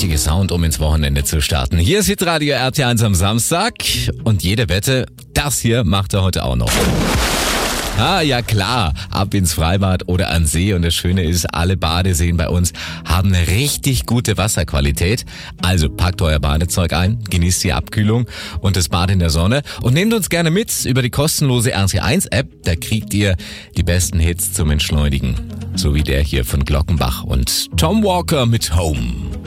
richtige Sound, um ins Wochenende zu starten. Hier ist Hitradio RT1 am Samstag und jede Wette, das hier macht er heute auch noch. Ah, ja klar, ab ins Freibad oder an See und das Schöne ist, alle Badeseen bei uns haben eine richtig gute Wasserqualität. Also packt euer Badezeug ein, genießt die Abkühlung und das Bad in der Sonne und nehmt uns gerne mit über die kostenlose RT1-App. Da kriegt ihr die besten Hits zum Entschleunigen. So wie der hier von Glockenbach und Tom Walker mit Home.